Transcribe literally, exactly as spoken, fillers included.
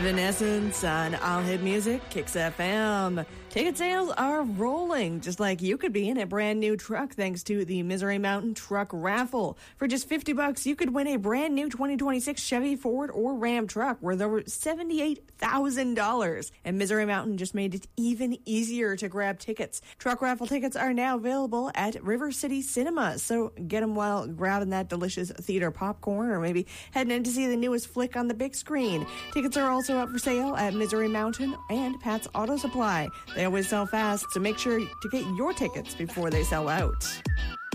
Evanescence on All Hit Music, Kicks F M. Ticket sales are rolling, just like you could be in a brand new truck thanks to the Misery Mountain Truck Raffle. For just fifty bucks, you could win a brand new twenty twenty-six Chevy, Ford, or Ram truck worth over seventy-eight thousand dollars. And Misery Mountain just made it even easier to grab tickets. Truck raffle tickets are now available at River City Cinemas, so get them while grabbing that delicious theater popcorn or maybe heading in to see the newest flick on the big screen. Tickets are also up for sale at Misery Mountain and Pat's Auto Supply. They always sell fast, so make sure to get your tickets before they sell out.